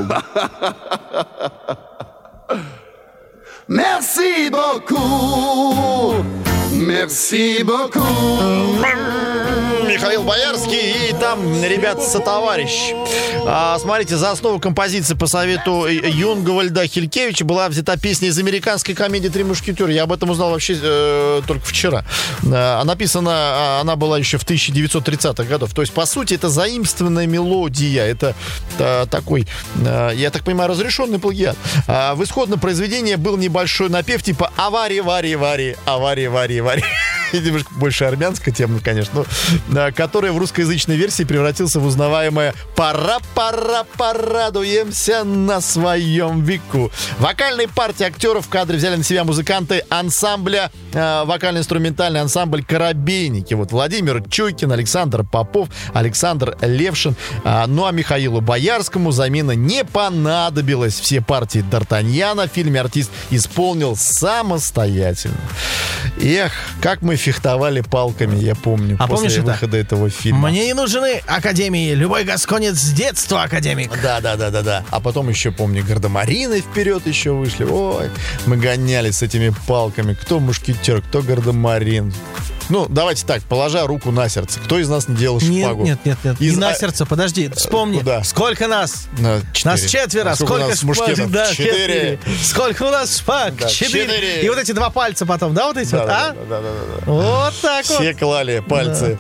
Merci beaucoup. Merci beaucoup. Михаил Боярский и там ребят-сотоварищ. Смотрите, за основу композиции по совету Юнгвальда Хилькевича была взята песня из американской комедии «Три мушкетера». Я об этом узнал вообще только вчера. Написана она была еще в 1930-х годах. То есть, по сути, это заимствованная мелодия. Это такой, я так понимаю, разрешенный плагиат. В исходном произведении был небольшой напев типа «Авари-вари-вари, авари-вари-вари». Немножко больше армянская тема, конечно, но, которая в русскоязычной версии превратился в узнаваемое «Пора-пора, порадуемся на своем веку». Вокальные партии актеров в кадре взяли на себя музыканты ансамбля, вокально-инструментальный ансамбль «Коробейники». Вот Владимир Чуйкин, Александр Попов, Александр Левшин. Ну а Михаилу Боярскому замена не понадобилась. Все партии Д'Артаньяна в фильме артист исполнил самостоятельно. Эх, как мы фехтовали палками, я помню, после выхода этого фильма. Мне не нужны академии, любой гасконец с детства академик. Да. А потом еще, помню, гардемарины вперед еще вышли. Ой, мы гонялись с этими палками. Кто мушкетер, кто гардемарин. Ну, давайте так, положа руку на сердце. Кто из нас не делал шпагу? Нет. Не на сердце, подожди, вспомни. Куда? Сколько нас? 4. Нас 4. Сколько нас мушкетов? Да, 4. Сколько у нас шпаг? Да, 4. И вот эти 2 пальца потом, да, вот эти вот, а? Да. Вот так вот. Все клали пальцы.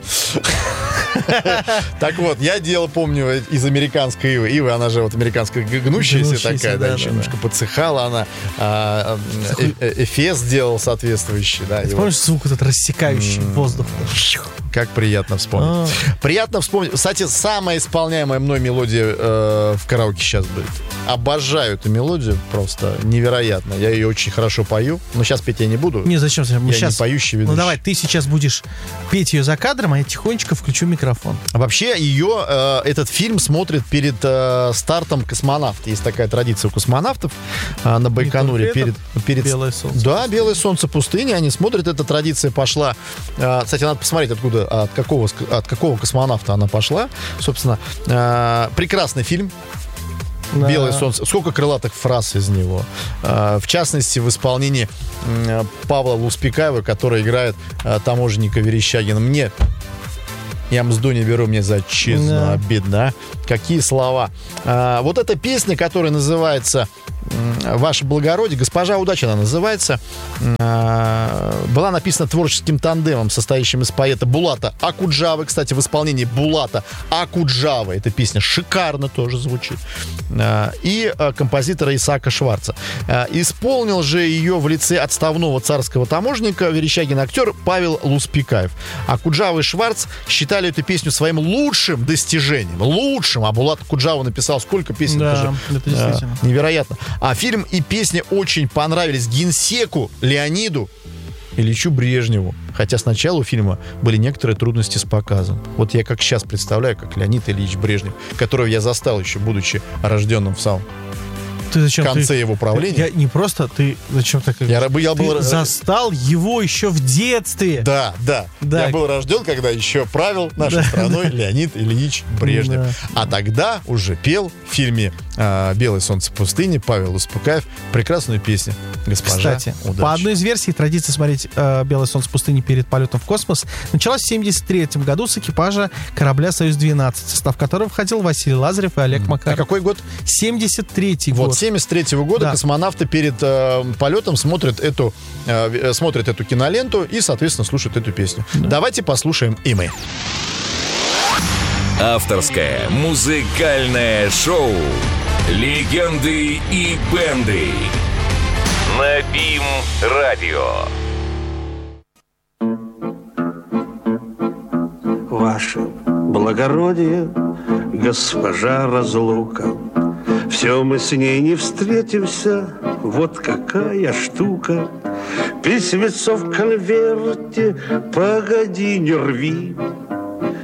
Так вот, я делал, помню, из американской ивы. Ива, она же вот американская гнущаяся такая, да, еще немножко подсыхала она. Эфес делал соответствующий, да. Ты помнишь звук этот рассекающий воздух? Как приятно вспомнить. Приятно вспомнить. Кстати, самая исполняемая мной мелодия в караоке сейчас будет. Обожаю эту мелодию, просто невероятно. Я ее очень хорошо пою, но сейчас петь я не буду. Не, зачем? Я сейчас... не поющий ведущий. Ну давай, ты сейчас будешь петь ее за кадром, а я тихонечко включу микрофон. Вообще ее, этот фильм смотрит перед стартом «Космонавт». Есть такая традиция у космонавтов на Байконуре. Перед... «Белое солнце». Да, «Белое солнце пустыни». Они смотрят, эта традиция пошла. Кстати, надо посмотреть, откуда, от какого космонавта она пошла. Собственно, прекрасный фильм. Да. «Белое солнце». Сколько крылатых фраз из него. В частности, в исполнении Павла Луспекаева, который играет таможенника Верещагина. Я мзду не беру, мне за отчизну обидно. Какие слова. Вот эта песня, которая называется «Ваше благородие», «Госпожа удачи» она называется, была написана творческим тандемом, состоящим из поэта Булата Акуджавы. Кстати, в исполнении Булата Акуджавы эта песня шикарно тоже звучит. И композитора Исаака Шварца. Исполнил же ее в лице отставного царского таможенника Верещагин актер Павел Луспекаев. Акуджава и Шварц считали эту песню своим лучшим достижением. Лучшим. А Булат Акуджава написал сколько песен? Да, это действительно невероятно. А фильм и песня очень понравились генсеку Леониду Ильичу Брежневу. Хотя сначала у фильма были некоторые трудности с показом. Вот я как сейчас представляю, как Леонид Ильич Брежнев, которого я застал еще, будучи рожденным в самом конце его правления. Я не просто, ты зачем так... Ты застал его еще в детстве. Да. Я был рожден, когда еще правил нашей страной Леонид Ильич Брежнев. Да. А тогда уже пел в фильме «Белое солнце пустыни» Павел Луспекаев прекрасную песню «Госпожа Кстати, удачи». По одной из версий, традиция смотреть «Белое солнце пустыни» перед полетом в космос началась в 1973 году с экипажа корабля «Союз-12», в состав которого входил Василий Лазарев и Олег Макаров. А какой год? 73-й год. Вот, 73-го года космонавты перед полетом смотрят эту киноленту и, соответственно, слушают эту песню. Да. Давайте послушаем и мы. Авторское музыкальное шоу «Легенды и бенды» на БИМ-радио. Ваше благородие, госпожа разлука, все мы с ней не встретимся, вот какая штука. Письмецо в конверте, погоди, не рви,